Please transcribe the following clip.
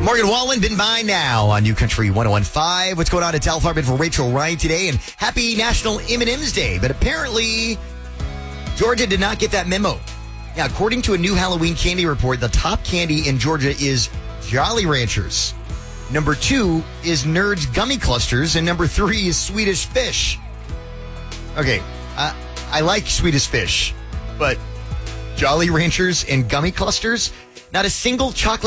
Morgan Wallen, been by now on New Country 101.5. What's going on? It's Al Farben for Rachel Wright today, and happy National M&M's Day. But apparently, Georgia did not get that memo. Now, according to a new Halloween candy report, the top candy in Georgia is Jolly Ranchers. Number 2 is Nerds Gummy Clusters, and number 3 is Swedish Fish. Okay, I like Swedish Fish, but Jolly Ranchers and Gummy Clusters, not a single chocolate